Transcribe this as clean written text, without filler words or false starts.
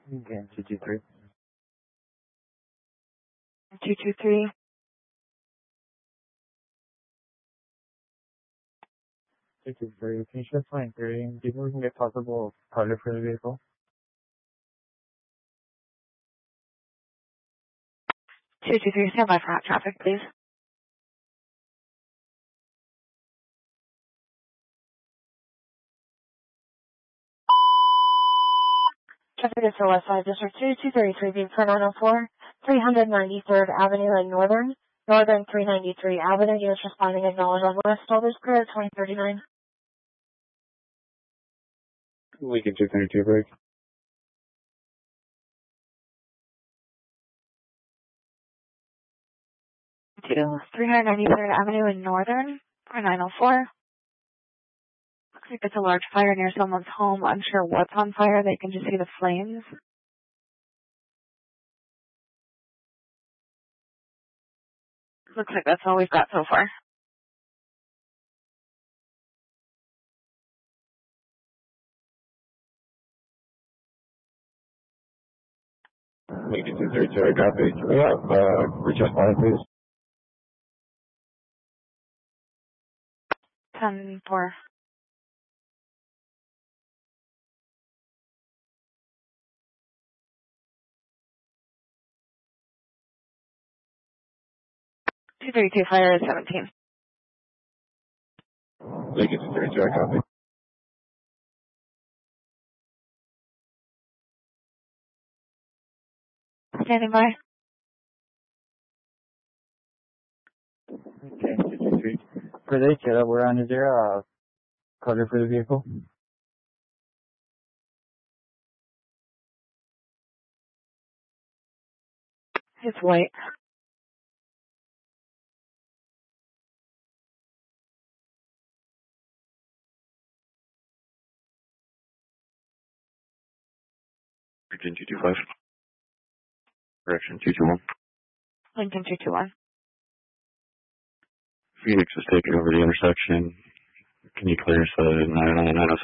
Again, 223. 223. Can you show flying 30 and see if we can get possible color for the vehicle? 223, stand by for hot traffic, please. Traffic is for West Side District 2, 233 being for 904, 393rd Avenue and Northern 393 Avenue. Units responding acknowledged on West Shoulders Square 2039. Lincoln 232 break. 393rd Avenue and Northern for 904. Looks like it's a large fire near someone's home. Unsure what's on fire. They can just see the flames. Looks like that's all we've got so far. Lincoln 232, I copy. Can we have reach line, please? 10-4. .232 fire is 17. Lincoln 232, I copy. Standing by. Okay, 223. For the setup we're on, is there a color for the vehicle? It's white. Lincoln 225. Correction 221. Lincoln 221. Phoenix is taking over the intersection. Can you clear us 909